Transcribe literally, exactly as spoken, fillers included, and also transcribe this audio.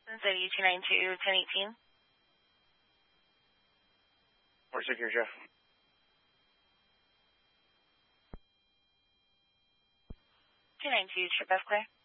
Cincinnati two nine two, ten eighteen. Four secure, Jeff. two nine two, trip F clear.